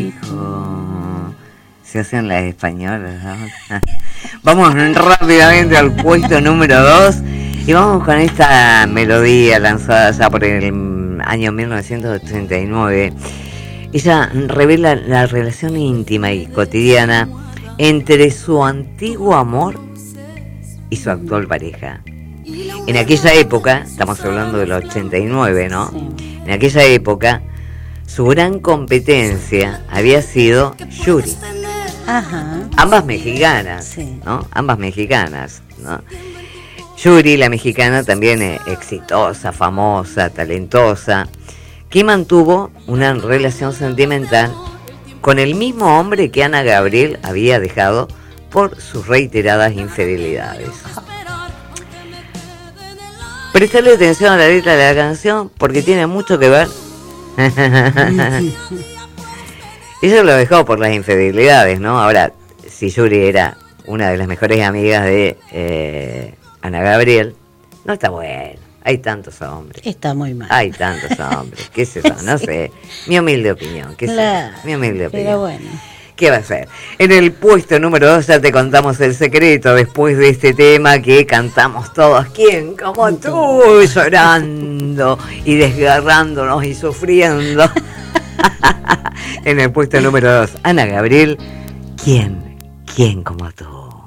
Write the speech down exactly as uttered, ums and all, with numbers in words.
dijo. Se hacen las españolas, ¿no? Vamos rápidamente al puesto número dos y vamos con esta melodía lanzada ya por el año mil novecientos ochenta y nueve. Ella revela la relación íntima y cotidiana entre su antiguo amor y su actual pareja. En aquella época, estamos hablando del ochenta y nueve, ¿no? Sí. En aquella época, su gran competencia había sido Yuri. Ajá. Ambas mexicanas, sí. ¿no? Ambas mexicanas, ¿no? Yuri, la mexicana, también es exitosa, famosa, talentosa, que mantuvo una relación sentimental con el mismo hombre que Ana Gabriel había dejado por sus reiteradas infidelidades. Prestarle atención a la letra de la canción porque tiene mucho que ver. Ella lo dejó por las infidelidades, ¿no? Ahora, si Yuri era una de las mejores amigas de eh, Ana Gabriel, no está bueno. Hay tantos hombres. Está muy mal. Hay tantos hombres. ¿Qué es eso? No sí. sé. Mi humilde opinión. ¿Qué claro, es Mi humilde opinión. Pero bueno. ¿Qué va a ser? En el puesto número dos ya te contamos el secreto después de este tema que cantamos todos. ¿Quién como tú? Llorando y desgarrándonos y sufriendo. En el puesto número dos, Ana Gabriel. ¿Quién? ¿Quién como tú?